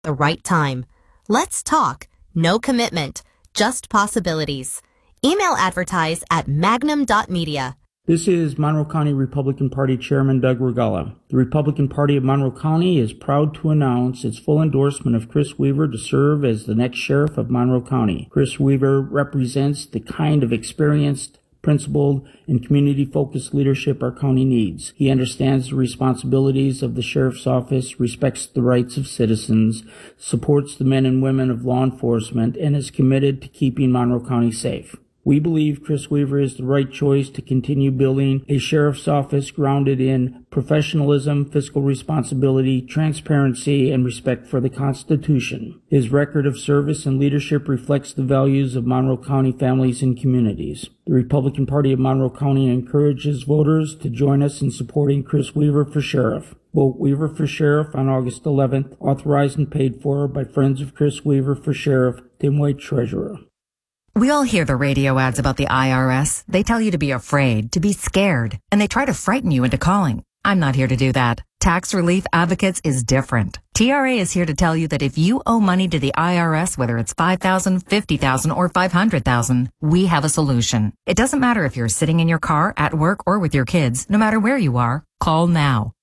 the right time. Let's talk. No commitment. Just possibilities. Email advertise at magnum.media. This is Monroe County Republican Party Chairman Doug Regala. The Republican Party of Monroe County is proud to announce its full endorsement of Chris Weaver to serve as the next sheriff of Monroe County. Chris Weaver represents the kind of experienced, principled, and community-focused leadership our county needs. He understands the responsibilities of the sheriff's office, respects the rights of citizens, supports the men and women of law enforcement, and is committed to keeping Monroe County safe. We believe Chris Weaver is the right choice to continue building a sheriff's office grounded in professionalism, fiscal responsibility, transparency, and respect for the Constitution. His record of service and leadership reflects the values of Monroe County families and communities. The Republican Party of Monroe County encourages voters to join us in supporting Chris Weaver for sheriff. Vote Weaver for Sheriff on August 11th, authorized and paid for by Friends of Chris Weaver for Sheriff, Tim White, Treasurer. We all hear the radio ads about the IRS. They tell you to be afraid, to be scared, and they try to frighten you into calling. I'm not here to do that. Tax Relief Advocates is different. TRA is here to tell you that if you owe money to the IRS, whether it's $5,000, $50,000, or $500,000, we have a solution. It doesn't matter if you're sitting in your car, at work, or with your kids. No matter where you are, call now.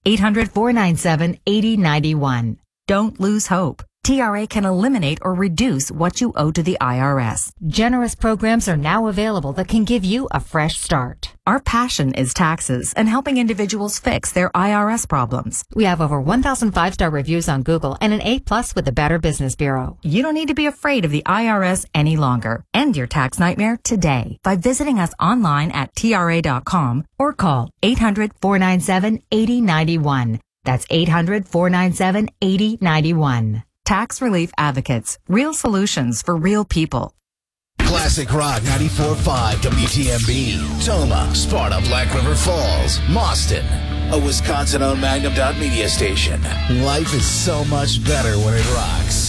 800-497-8091. Don't lose hope. TRA can eliminate or reduce what you owe to the IRS. Generous programs are now available that can give you a fresh start. Our passion is taxes and helping individuals fix their IRS problems. We have over 1,000 5-star reviews on Google and an A+ with the Better Business Bureau. You don't need to be afraid of the IRS any longer. End your tax nightmare today by visiting us online at TRA.com or call 800-497-8091. That's 800-497-8091. Tax Relief Advocates. Real solutions for real people. Classic Rock 94.5 WTMB. Toma, Sparta, Black River Falls, Mauston. A Wisconsin-owned Magnum.media station. Life is so much better when it rocks.